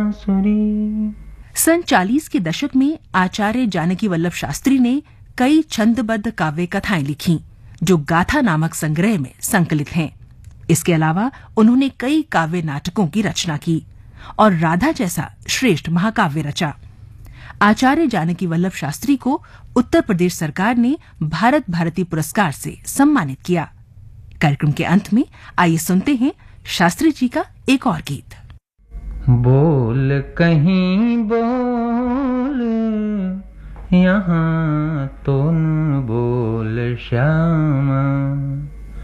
बांसुरी। सन 40 के दशक में आचार्य जानकी वल्लभ शास्त्री ने कई छंदबद्ध काव्य कथाएं लिखीं, जो गाथा नामक संग्रह में संकलित हैं। इसके अलावा उन्होंने कई काव्य नाटकों की रचना की और राधा जैसा श्रेष्ठ महाकाव्य रचा। आचार्य जानकी वल्लभ शास्त्री को उत्तर प्रदेश सरकार ने भारत भारती पुरस्कार से सम्मानित किया। कार्यक्रम के अंत में आइए सुनते हैं शास्त्री जी का एक और गीत। बोल कहीं बोल, यहाँ तो न बोल श्यामा,